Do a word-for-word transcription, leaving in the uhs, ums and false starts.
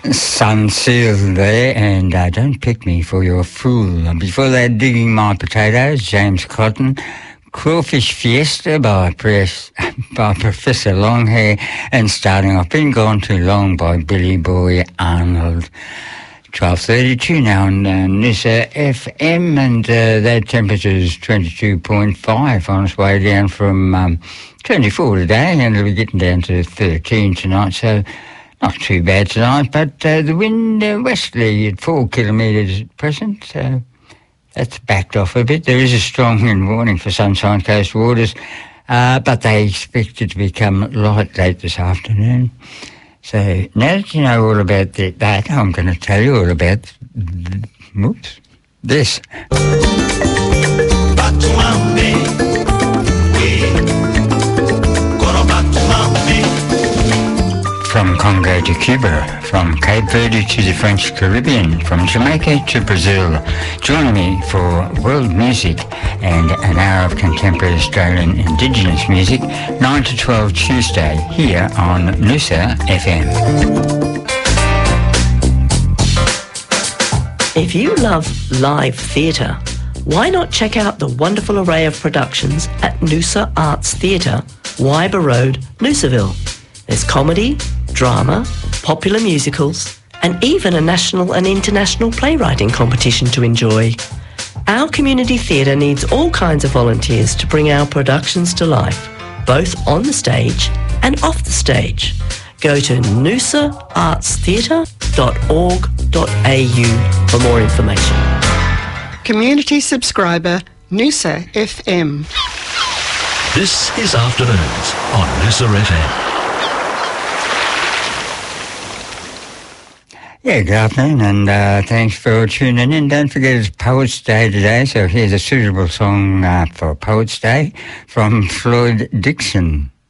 Sun Sealed there, and uh, Don't Pick Me for Your Fool. And before that, Digging My Potatoes, James Cotton. Crawfish Fiesta by, Press, by Professor Longhair, and starting off Been Gone Too Long by Billy Boy Arnold. twelve thirty-two now on uh, Noosa F M, and uh, that temperature is twenty-two point five, on its way down from um, twenty-four today, and it'll be getting down to thirteen tonight, so not too bad tonight, but uh, the wind uh, westerly at four kilometres at present, so that's backed off a bit. There is a strong wind warning for Sunshine Coast waters, uh, but they expect it to become light late this afternoon. So now that you know all about the, that, I'm going to tell you all about th- oops, this. From Congo to Cuba, from Cape Verde to the French Caribbean, from Jamaica to Brazil. Join me for world music and an hour of contemporary Australian Indigenous music, nine to twelve Tuesday, here on Noosa F M. If you love live theatre, why not check out the wonderful array of productions at Noosa Arts Theatre, Wyber Road, Noosaville. There's comedy, drama, popular musicals, and even a national and international playwriting competition to enjoy. Our community theatre needs all kinds of volunteers to bring our productions to life, both on the stage and off the stage. Go to noosa arts theatre dot org dot a u for more information. Community subscriber Noosa F M. This is Afternoons on Noosa F M. Yeah, good afternoon, and uh, thanks for tuning in. Don't forget it's Poets' Day today, so here's a suitable song uh, for Poets' Day from Floyd Dixon.